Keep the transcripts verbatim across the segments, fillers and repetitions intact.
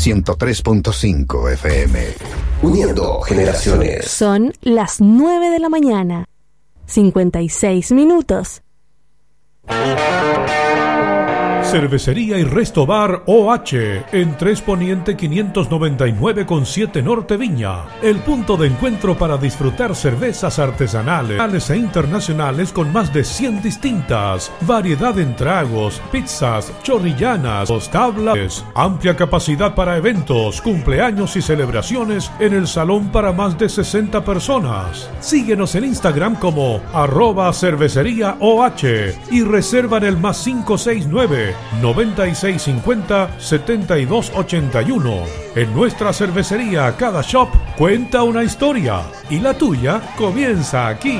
ciento tres punto cinco F M. Uniendo generaciones. Son las nueve de la mañana. cincuenta y seis minutos. Cervecería y Resto Bar O H en tres Poniente quinientos noventa y nueve con siete Norte Viña. El punto de encuentro para disfrutar cervezas artesanales e internacionales con más de cien distintas. Variedad en tragos, pizzas, chorrillanas, tablas. Amplia capacidad para eventos, cumpleaños y celebraciones en el salón para más de sesenta personas. Síguenos en Instagram como arroba cervecería OH y reserva en el más cinco seis nueve noventa y seis cincuenta setenta y dos ochenta y uno. En nuestra cervecería cada shop cuenta una historia y la tuya comienza aquí.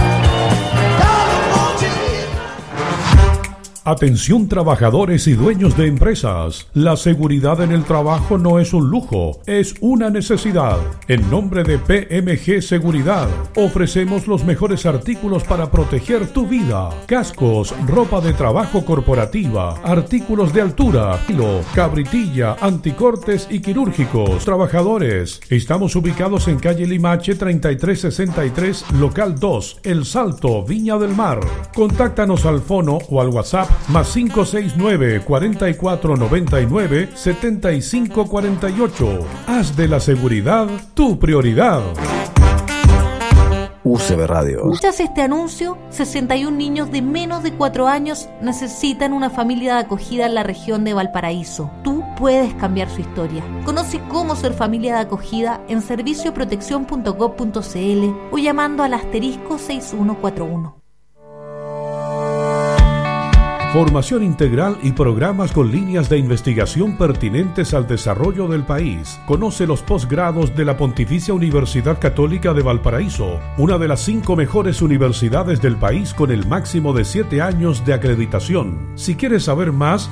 Atención trabajadores y dueños de empresas. La seguridad en el trabajo no es un lujo, es una necesidad. En nombre de P M G Seguridad, ofrecemos los mejores artículos para proteger tu vida. Cascos, ropa de trabajo corporativa, artículos de altura, hilo, cabritilla, anticortes y quirúrgicos. Trabajadores, estamos ubicados en calle Limache treinta y tres sesenta y tres, local dos, El Salto, Viña del Mar. Contáctanos al fono o al WhatsApp más cinco seis nueve, cuarenta y cuatro noventa y nueve, setenta y cinco cuarenta y ocho. Haz de la seguridad tu prioridad. U C B Radio. ¿Escuchas este anuncio? sesenta y un niños de menos de cuatro años necesitan una familia de acogida en la región de Valparaíso. Tú puedes cambiar su historia. Conoce cómo ser familia de acogida en servicio protección punto gov punto c l o llamando al asterisco seis uno cuatro uno. Formación integral y programas con líneas de investigación pertinentes al desarrollo del país. Conoce los posgrados de la Pontificia Universidad Católica de Valparaíso, una de las cinco mejores universidades del país con el máximo de siete años de acreditación. Si quieres saber más...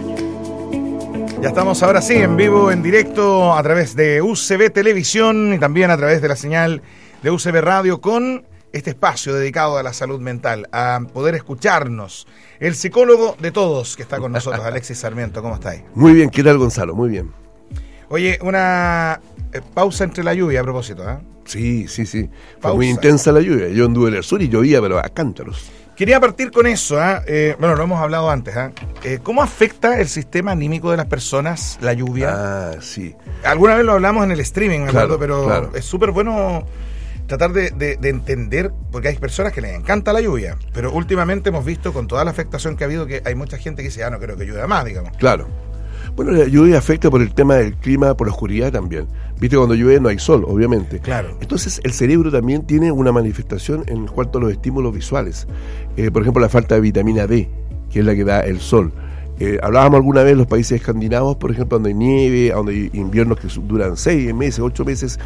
Ya estamos ahora sí en vivo, en directo, a través de U C B Televisión y también a través de la señal de U C B Radio con este espacio dedicado a la salud mental, a poder escucharnos. El psicólogo de todos que está con nosotros, Alexis Sarmiento, ¿cómo estáis? Muy bien, ¿qué tal, Gonzalo? Muy bien. Oye, una eh, pausa entre la lluvia a propósito, ¿eh? Sí, sí, sí. Fue Pausa. muy intensa la lluvia. Yo anduve en el sur y llovía, pero a cántaros. Quería partir con eso, ¿eh? Eh, bueno, lo hemos hablado antes, ¿eh? Eh, ¿Cómo afecta el sistema anímico de las personas la lluvia? Ah, sí. Alguna vez lo hablamos en el streaming, me Claro, acuerdo, pero claro. es súper bueno tratar de, de, de entender, porque hay personas que les encanta la lluvia, pero últimamente hemos visto con toda la afectación que ha habido que hay mucha gente que dice, ah, no creo que llueva más, digamos. Claro. Bueno, la lluvia afecta por el tema del clima, por la oscuridad también. Viste, cuando llueve no hay sol, obviamente. Claro. Entonces, el cerebro también tiene una manifestación en cuanto a los estímulos visuales. Eh, por ejemplo, la falta de vitamina D, que es la que da el sol. Eh, hablábamos alguna vez de los países escandinavos, por ejemplo, donde hay nieve, donde hay inviernos que duran seis meses, ocho meses,